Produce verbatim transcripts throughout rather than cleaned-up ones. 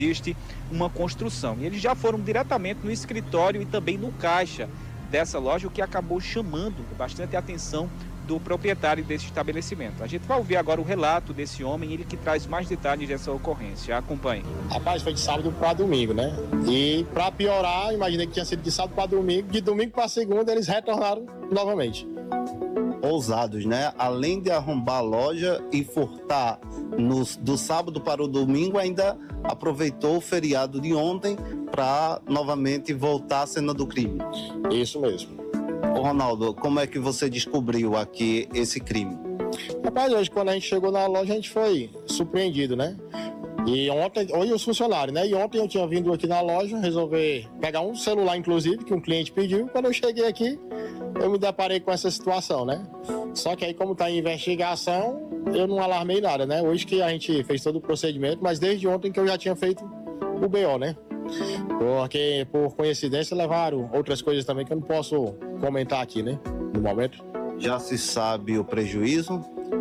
existe uma construção. E eles já foram diretamente no escritório e também no caixa dessa loja, o que acabou chamando bastante a atenção do proprietário desse estabelecimento. A gente vai ouvir agora o relato desse homem, ele que traz mais detalhes dessa ocorrência. Acompanhe. Rapaz, foi de sábado para domingo, né? E para piorar, imaginei que tinha sido de sábado para domingo, de domingo para segunda eles retornaram novamente. Ousados, né? Além de arrombar a loja e furtar no, do sábado para o domingo, ainda aproveitou o feriado de ontem para novamente voltar à cena do crime. Isso mesmo. Ô Ronaldo, como é que você descobriu aqui esse crime? Rapaz, hoje quando a gente chegou na loja a gente foi surpreendido, né? E ontem, hoje os funcionários, né? E ontem eu tinha vindo aqui na loja resolver pegar um celular, inclusive, que um cliente pediu. Quando eu cheguei aqui, eu me deparei com essa situação, né? Só que aí, como está em investigação, eu não alarmei nada, né? Hoje que a gente fez todo o procedimento, mas desde ontem que eu já tinha feito o B O, né? Porque, por coincidência, levaram outras coisas também que eu não posso comentar aqui, né? No momento. Já se sabe o prejuízo?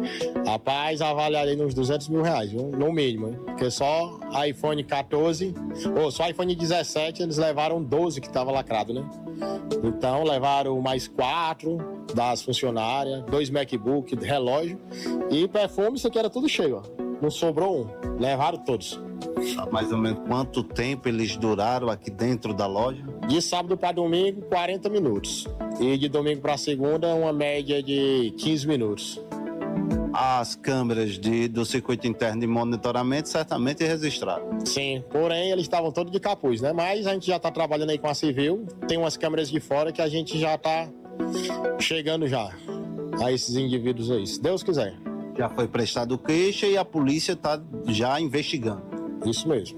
Rapaz, avaliarei nos duzentos mil reais, viu? No mínimo, hein? Porque só iPhone quatorze, ou só iPhone dezessete, eles levaram doze que estava lacrado, né? Então, levaram mais quatro das funcionárias, dois MacBook, relógio e perfume, isso aqui era tudo cheio, ó. Não sobrou um, levaram todos. Mais ou menos quanto tempo eles duraram aqui dentro da loja? De sábado para domingo, quarenta minutos. E de domingo para segunda, uma média de quinze minutos. As câmeras de, do circuito interno de monitoramento certamente registraram. Sim, porém eles estavam todos de capuz, né? Mas a gente já está trabalhando aí com a civil, tem umas câmeras de fora que a gente já está chegando já a esses indivíduos aí, se Deus quiser. Já foi prestado queixa e a polícia está já investigando. Isso mesmo.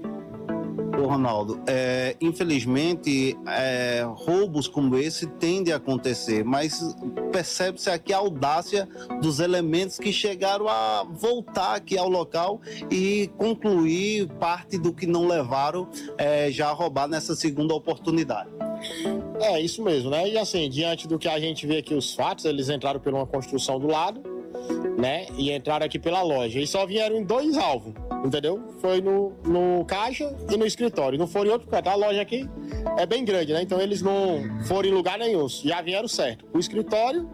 Ô Ronaldo, é, infelizmente é, roubos como esse tendem a acontecer, mas percebe-se aqui a audácia dos elementos que chegaram a voltar aqui ao local e concluir parte do que não levaram é, já a roubar nessa segunda oportunidade. É, isso mesmo, né? E assim, diante do que a gente vê aqui os fatos, eles entraram por uma construção do lado, né? E entraram aqui pela loja. E só vieram em dois alvos, entendeu? Foi no, no caixa e no escritório. Não foram em outro canto. A loja aqui é bem grande, né? Então eles não foram em lugar nenhum. Já vieram certo. O escritório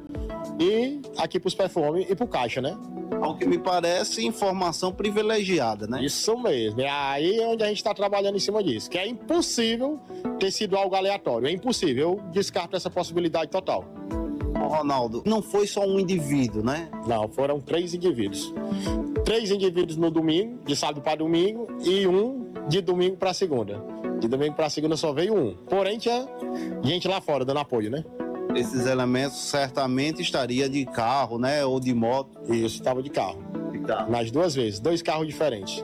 e aqui pros perfumes e pro caixa, né? Ao que me parece, informação privilegiada, né? Isso mesmo. É aí onde a gente está trabalhando em cima disso. Que é impossível ter sido algo aleatório. É impossível. Eu descarto essa possibilidade total. Ô Ronaldo, não foi só um indivíduo, né? Não, foram três indivíduos. Três indivíduos no domingo, de sábado para domingo, e um de domingo para segunda. De domingo para segunda só veio um. Porém, tinha gente lá fora dando apoio, né? Esses elementos certamente estaria de carro, né? Ou de moto. Isso, estava de carro. De carro. Nas duas vezes, dois carros diferentes.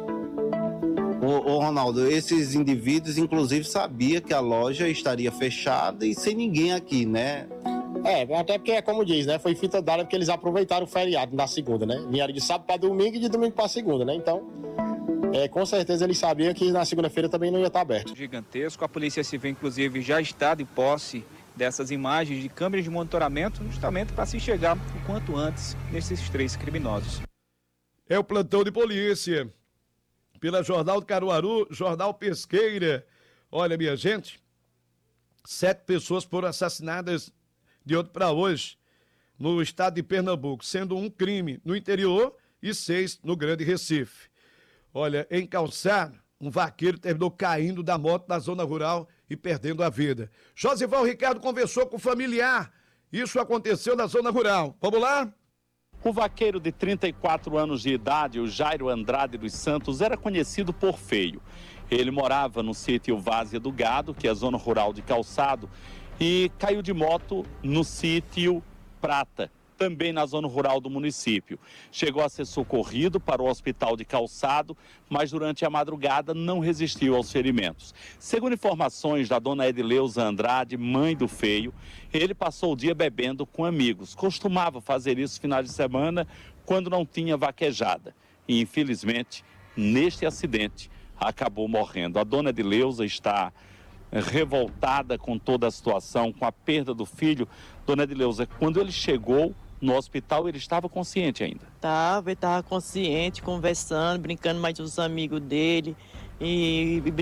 Ô, ô Ronaldo, esses indivíduos, inclusive, sabia que a loja estaria fechada e sem ninguém aqui, né? É, até porque é como diz, né? Foi fita dada porque eles aproveitaram o feriado na segunda, né? Vieram de sábado para domingo e de domingo para segunda, né? Então, é, com certeza eles sabiam que na segunda-feira também não ia estar aberto. Gigantesco. A Polícia Civil, inclusive, já está de posse dessas imagens de câmeras de monitoramento, justamente para se chegar o quanto antes nesses três criminosos. É o plantão de polícia. Pela Jornal do Caruaru, Jornal Pesqueira. Olha, minha gente, sete pessoas foram assassinadas de ontem para hoje, no estado de Pernambuco, sendo um crime no interior e seis no Grande Recife. Olha, em Calçado, um vaqueiro terminou caindo da moto na zona rural e perdendo a vida. Josival Ricardo conversou com o familiar. Isso aconteceu na zona rural. Vamos lá? O vaqueiro de trinta e quatro anos de idade, o Jairo Andrade dos Santos, era conhecido por feio. Ele morava no sítio Várzea do Gado, que é a zona rural de Calçado, e caiu de moto no sítio Prata, também na zona rural do município. Chegou a ser socorrido para o hospital de Calçado, mas durante a madrugada não resistiu aos ferimentos. Segundo informações da dona Edileuza Andrade, mãe do feio, ele passou o dia bebendo com amigos. Costumava fazer isso finais de semana quando não tinha vaquejada. E infelizmente, neste acidente, acabou morrendo. A dona Edileuza está revoltada com toda a situação, com a perda do filho. Dona Edileuza, quando ele chegou no hospital, ele estava consciente ainda? Estava, ele estava consciente, conversando, brincando mais com os amigos dele e